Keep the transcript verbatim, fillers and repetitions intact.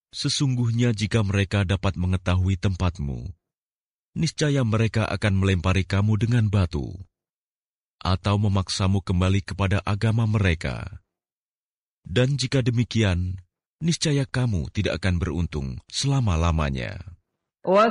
Sesungguhnya jika mereka dapat mengetahui tempatmu, niscaya mereka akan melempari kamu dengan batu, atau memaksamu kembali kepada agama mereka. Dan jika demikian, niscaya kamu tidak akan beruntung selama-lamanya.